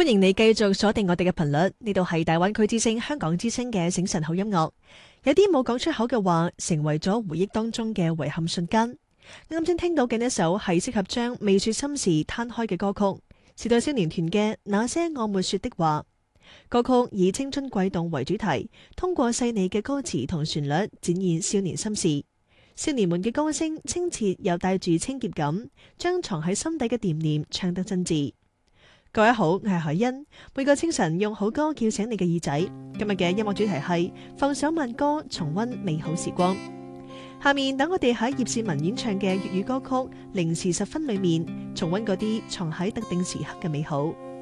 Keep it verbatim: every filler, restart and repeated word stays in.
歡迎你繼續鎖定我哋嘅頻率，呢度係大灣區之聲香港之聲嘅醒晨好音樂。有啲冇講出口嘅話，成為咗回憶當中嘅遺憾瞬間。啱先聽到嘅一首係適合將未說心事攤開嘅歌曲，時代少年團嘅那些我沒說的話。歌曲以青春悸動為主題，通過細膩嘅歌詞同旋律展現少年心事。少年們嘅歌聲清澈又帶住清潔感，將藏喺心底嘅惦念唱得真摯。各位好，我係海欣。每個清晨用好歌叫醒你嘅耳仔。今日嘅音樂主題係放首慢歌，重溫美好時光。下面等我哋喺葉倩文演唱嘅粵語歌曲《零時十分》裏面，重溫嗰啲藏喺特定時刻嘅美好。